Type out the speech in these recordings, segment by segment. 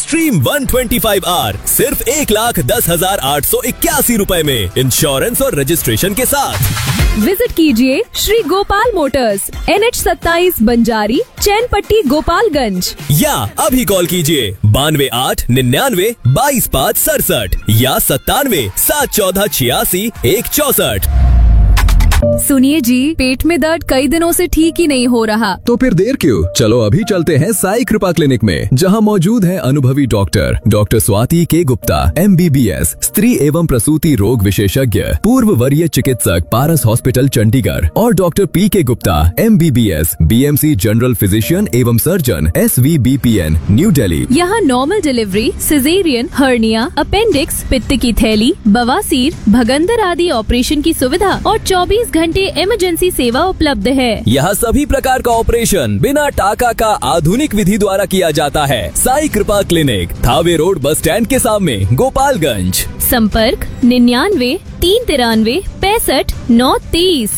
Extreme 125R सिर्फ 1,10,881 रुपए में इंश्योरेंस और रजिस्ट्रेशन के साथ। विजिट कीजिए श्री गोपाल मोटर्स, NH27 बंजारी, चैनपट्टी, गोपालगंज। या अभी कॉल कीजिए 92,899,22,567 या 97,714,86,164। सुनिए जी, पेट में दर्द कई दिनों से ठीक ही नहीं हो रहा। तो फिर देर क्यों, चलो अभी चलते हैं साई कृपा क्लिनिक में, जहां मौजूद है अनुभवी डॉक्टर स्वाति के गुप्ता, MBBS, स्त्री एवं प्रसूति रोग विशेषज्ञ, पूर्व वरीय चिकित्सक, पारस हॉस्पिटल चंडीगढ़, और doctor PK Gupta, MBBS, BMC general physician एवं सर्जन, SVBPN, न्यू दिल्ली। यहाँ normal delivery, caesarean, hernia, appendix, पित्त की थैली, बवासीर, भगंदर आदि ऑपरेशन की सुविधा और 24 घंटे इमरजेंसी सेवा उपलब्ध है। यहाँ सभी प्रकार का ऑपरेशन बिना टाका का आधुनिक विधि द्वारा किया जाता है। साई कृपा clinic, Thawe road, bus stand के सामने, गोपालगंज। संपर्क 99-393-65-930।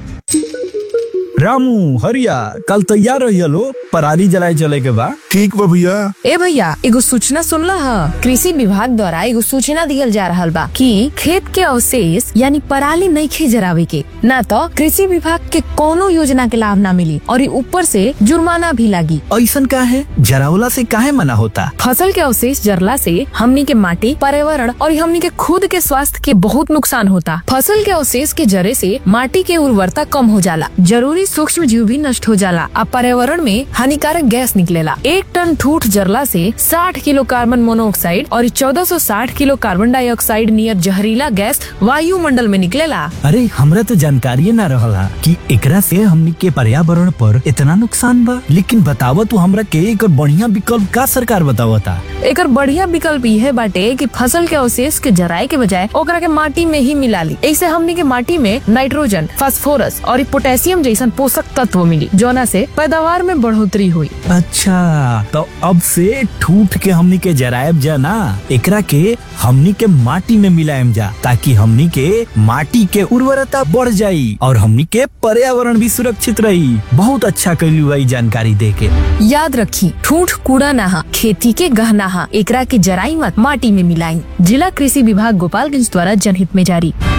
रामू, हरिया, कल तैयार रहिए लो, पराली जलाए चले के बा। ठीक बा भैया। ए भैया, एगो सूचना सुनला हा? कृषि विभाग द्वारा एगो सूचना दियल जा रहल बा कि खेत के अवशेष यानी पराली नहीं जरावे के, ना तो कृषि विभाग के कोनो योजना के लाभ ना मिली और ऊपर से जुर्माना भी लागी। ऐसन का है, जरावला से काहे मना होता? फसल के अवशेष जरला से हमनी के माटी, पर्यावरण और हमनी के खुद के स्वास्थ्य के बहुत नुकसान होता। फसल के अवशेष के जरे से माटी के उर्वरता कम हो जाला, जरूरी सूक्ष्म जीव भी नष्ट हो जाला, अब पर्यावरण में हानिकारक गैस निकलेला। 1 टन ठूठ जरला से 60 किलो कार्बन मोनोऑक्साइड और 1460 किलो कार्बन डाइऑक्साइड नियर जहरीला गैस वायुमंडल में निकलेला। अरे हमरा तो जानकारी न रहला कि एकरा से हमनी के पर्यावरण पर इतना नुकसान बा। लेकिन बतावा तू हमरा के एकर बढ़िया विकल्प का सरकार बतावता? एकर बढ़िया विकल्प यह बाटे कि फसल के अवशेष के जराए के बजाय ओकरा के माटी में ही मिला ली। ऐसे हमनी के माटी में नाइट्रोजन, फास्फोरस और पोटेशियम जैसन पोषक तत्व मिली, जोना से पैदावार में बढ़ोतरी हुई। अच्छा, तो अब से ठूठ के हमनी के जरायब जा ना, एकरा के हमनी के माटी में मिलायम जा, ताकि हमनी के माटी के उर्वरता बढ़ जाई और हमनी के पर्यावरण भी सुरक्षित रही। बहुत अच्छा कैलू भाई जानकारी दे के। याद रखी, ठूठ कूड़ा ना, खेती के गहना, एकरा के जराई मत, माटी में मिलाई। जिला कृषि विभाग गोपालगंज द्वारा जनहित में जारी।